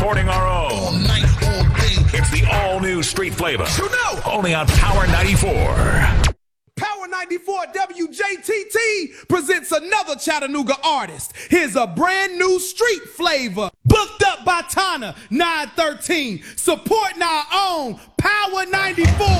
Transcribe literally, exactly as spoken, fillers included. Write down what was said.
supporting our own. All night, all day. It's the all-new Street Flavor. You know. Only on Power ninety-four. Power ninety-four W J T T presents another Chattanooga artist. Here's a brand new Street Flavor. Booked up by Tana nine thirteen. Supporting our own Power ninety-four.